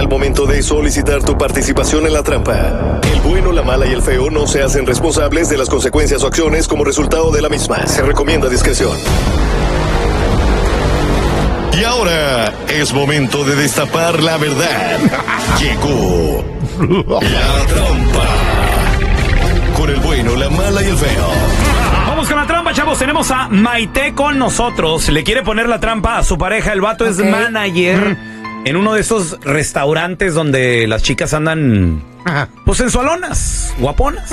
al momento de solicitar tu participación en la trampa. El bueno, la mala y el feo no se hacen responsables de las consecuencias o acciones como resultado de la misma. Se recomienda discreción. Y ahora es momento de destapar la verdad. Llegó la trampa. Con el bueno, la mala y el feo. Vamos con la trampa, chavos. Tenemos a Maite con nosotros. Le quiere poner la trampa a su pareja. El vato es manager en uno de esos restaurantes donde las chicas andan, pues, sensualonas, guaponas.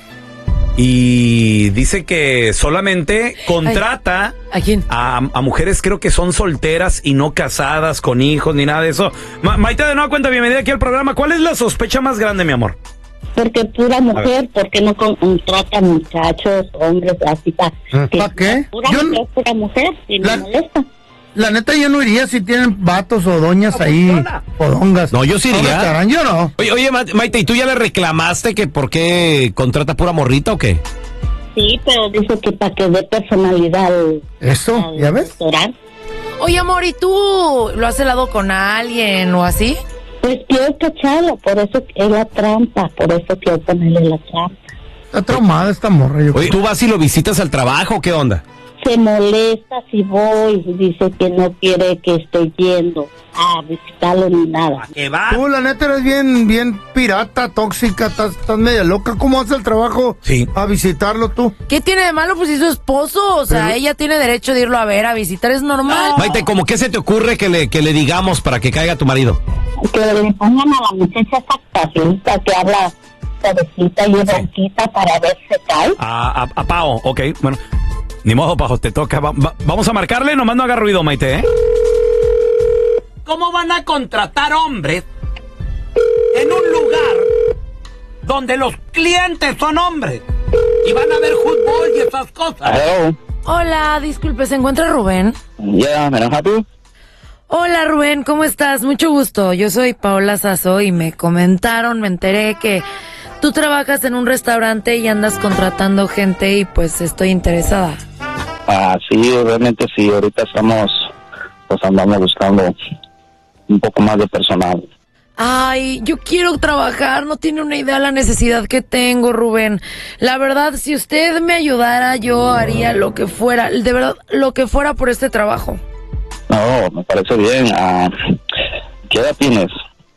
Y dice que solamente contrata ¿A quién? A mujeres, creo que son solteras y no casadas, con hijos, ni nada de eso. Maite, de nueva cuenta, bienvenida aquí al programa. ¿Cuál es la sospecha más grande, mi amor? Porque pura mujer, porque no contrata muchachos, hombres, así para qué? Pura mujer, y me molesta. La neta, yo no iría si tienen vatos o doñas ahí, podongas. No, yo sí iría. Yo no. Oye, Maite, ¿y tú ya le reclamaste que por qué contrata pura morrita o qué? Sí, pero dice que para que dé personalidad ¿Eso? ¿Ya ves? Restaurante. Oye, amor, ¿y tú lo has helado con alguien o así? Pues quiero cacharlo, por eso es la trampa, por eso quiero ponerle la trampa. Está traumada esta morra, yo Oye, ¿tú vas y lo visitas al trabajo o qué onda? Se molesta si voy, dice que no quiere que esté yendo a visitarlo ni nada. ¿Qué va? Tú, la neta, eres bien pirata, tóxica, estás media loca. ¿Cómo haces el trabajo a visitarlo tú? ¿Qué tiene de malo? Pues es su esposo, o sea, ella tiene derecho de irlo a ver, a visitar, es normal. Maite, ¿cómo qué se te ocurre que le digamos para que caiga tu marido? Que le pongan a la muchacha esa cajita que habla suavecita y bronquita para ver si cae. A Pao, ok, bueno. Ni modo, Pajo, te toca. Vamos a marcarle, nomás no haga ruido, Maite, ¿eh? ¿Cómo van a contratar hombres en un lugar donde los clientes son hombres y van a ver fútbol y esas cosas? Hello. Hola, disculpe, ¿se encuentra Rubén? Yeah, ¿me enoja tú? Hola, Rubén, ¿cómo estás? Mucho gusto. Yo soy Paola Sasso y me enteré que tú trabajas en un restaurante y andas contratando gente y pues estoy interesada. Sí, realmente sí. Ahorita andamos buscando un poco más de personal. Ay, yo quiero trabajar, no tiene una idea la necesidad que tengo, Rubén. La verdad, si usted me ayudara, yo haría lo que fuera, de verdad, lo que fuera por este trabajo. No, me parece bien. ¿Qué edad tienes?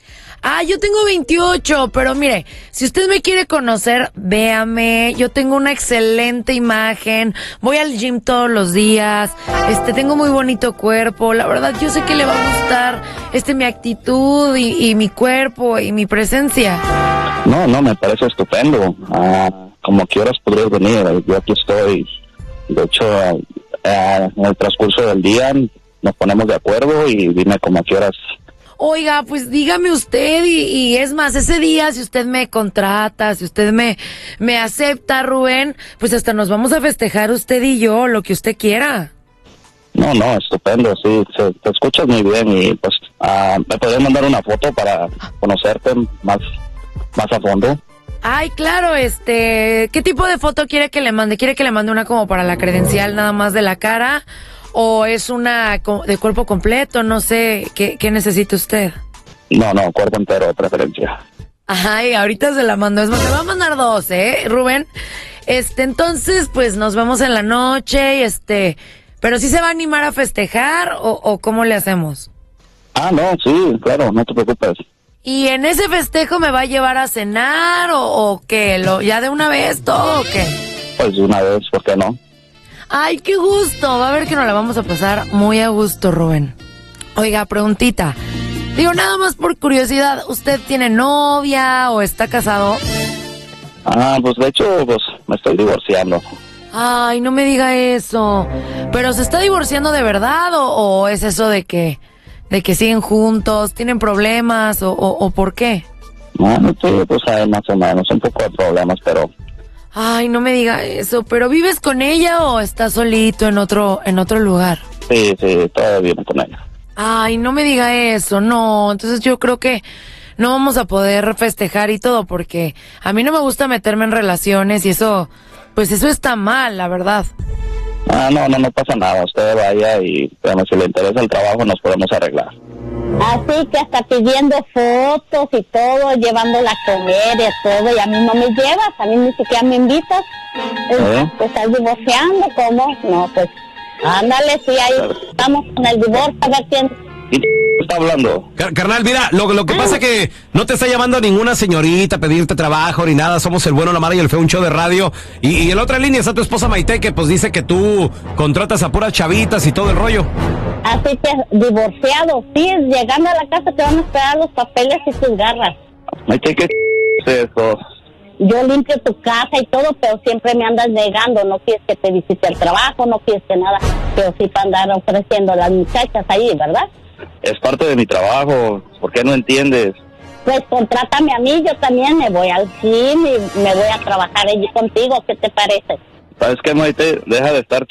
Yo tengo 28, pero mire, si usted me quiere conocer, véame, yo tengo una excelente imagen, voy al gym todos los días, tengo muy bonito cuerpo, la verdad yo sé que le va a gustar, mi actitud y mi cuerpo y mi presencia. No, me parece estupendo. Como quieras podrías venir, yo aquí estoy. De hecho, en el transcurso del día nos ponemos de acuerdo y dime como quieras. Oiga, pues dígame usted y es más, ese día si usted me contrata, si usted me acepta, Rubén, pues hasta nos vamos a festejar usted y yo, lo que usted quiera. No, estupendo, sí, te escuchas muy bien y pues me podrías mandar una foto para conocerte más a fondo. Ay, claro, ¿qué tipo de foto quiere que le mande? ¿Quiere que le mande una como para la credencial nada más de la cara? ¿O es una de cuerpo completo? No sé, ¿qué necesita usted? No, cuerpo entero de preferencia. Ay, ahorita se la mando. Es más, me va a mandar 2, Rubén? Entonces, pues nos vemos en la noche y ¿pero sí se va a animar a festejar o cómo le hacemos? No, sí, claro, no te preocupes. ¿Y en ese festejo me va a llevar a cenar o qué? ¿Ya de una vez todo o qué? Pues de una vez, ¿por qué no? Ay, qué gusto. Va a ver que nos la vamos a pasar muy a gusto, Rubén. Oiga, preguntita. Digo, nada más por curiosidad, ¿usted tiene novia o está casado? Pues de hecho, pues me estoy divorciando. Ay, no me diga eso. ¿Pero se está divorciando de verdad o es eso de que siguen juntos, tienen problemas o por qué? No, sí, pues hay más o menos un poco de problemas, pero... Ay, no me diga eso, ¿pero vives con ella o estás solito en otro lugar? Sí, todavía vivo con ella. Ay, no me diga eso, no, entonces yo creo que no vamos a poder festejar y todo, porque a mí no me gusta meterme en relaciones y eso, pues eso está mal, la verdad. No pasa nada, usted vaya y bueno, si le interesa el trabajo nos podemos arreglar. Así que hasta pidiendo fotos y todo, llevándola a comer y todo, y a mí no me llevas, a mí ni siquiera me invitas. Te estás divorciando, ¿cómo? No, pues, ándale, sí, ahí estamos con el divorcio, a ver quién... ¿Quién está hablando? Carnal, mira, lo que pasa es que no te está llamando ninguna señorita a pedirte trabajo ni nada. Somos el bueno, la mala y el feo, un show de radio. Y en la otra línea está tu esposa Maite, que pues dice que tú contratas a puras chavitas y todo el rollo. Así que divorciado, sí, llegando a la casa te van a esperar los papeles y tus garras. Maite, ¿qué es eso? Yo limpio tu casa y todo, pero siempre me andas negando. No quieres que te visite el trabajo, no quieres que nada, pero sí para andar ofreciendo a las muchachas ahí, ¿verdad? Es parte de mi trabajo, ¿por qué no entiendes? Pues contrátame a mí, yo también me voy al gym y me voy a trabajar allí contigo, ¿qué te parece? ¿Sabes qué, Maite? Deja de estar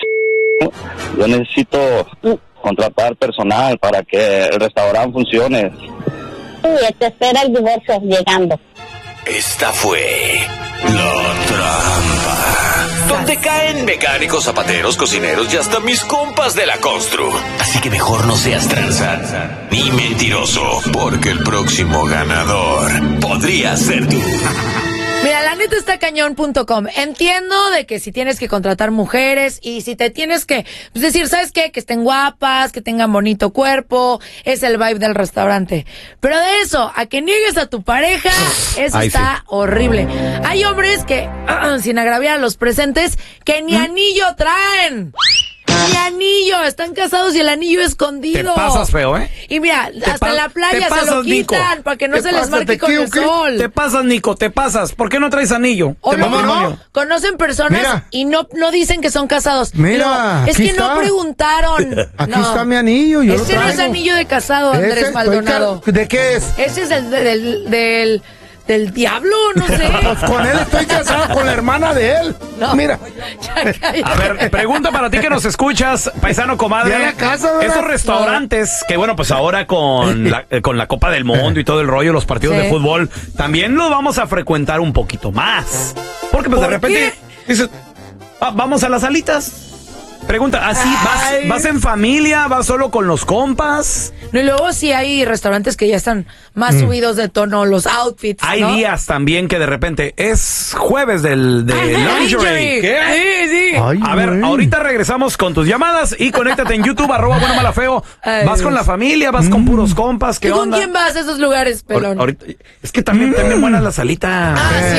yo necesito contratar personal para que el restaurante funcione. Sí, te espera el divorcio llegando. Esta fue La Trampa, donde caen mecánicos, zapateros, cocineros y hasta mis compas de la constru. Así que mejor no seas tranza ni mentiroso, porque el próximo ganador podría ser tú. Mira, la neta está cañón.com. Entiendo de que si tienes que contratar mujeres y si te tienes que decir, ¿sabes qué? Que estén guapas, que tengan bonito cuerpo, es el vibe del restaurante. Pero de eso, a que niegues a tu pareja, eso está horrible. Hay hombres que, sin agraviar a los presentes, que ni anillo traen. Ni anillo, están casados y el anillo escondido. Te pasas feo, ¿eh? Y mira, hasta en la playa se lo quitan para que no se les marque con el sol. Te pasas, Nico, te pasas. ¿Por qué no traes anillo? O no, conocen personas y no dicen que son casados. Mira, es que no preguntaron. Aquí está mi anillo, yo lo traigo. Ese no es anillo de casado, Andrés Maldonado. ¿De qué es? Ese es del diablo, no sé. Pues con él estoy casado, con la hermana de él. No. Mira. A ver, pregunta para ti que nos escuchas, paisano, comadre. Ya la casa, ¿verdad? Esos restaurantes que, bueno, pues ahora con la Copa del Mundo y todo el rollo, los partidos de fútbol, también los vamos a frecuentar un poquito más. Porque pues de repente dices, vamos a las salitas. Pregunta, ¿así vas en familia? ¿Vas solo con los compas? No, y luego sí hay restaurantes que ya están más subidos de tono, los outfits, Hay ¿no? días también que de repente es jueves de lingerie. ¿Qué? Sí. Ay, A ver, güey. ahorita regresamos con tus llamadas y conéctate en YouTube, @buenomalafeo. ¿Vas con la familia? ¿Vas con puros compas? ¿Qué ¿Y con onda? quién vas a esos lugares, pelón? Ahorita, es que también buenas las alitas. Ah, sí.